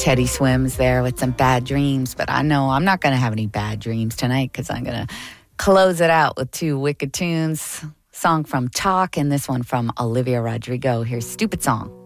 Teddy Swims there with some Bad Dreams, but I know I'm not going to have any bad dreams tonight because I'm going to close it out with two wicked tunes. Song from Talk and this one from Olivia Rodrigo. Here's Stupid Song.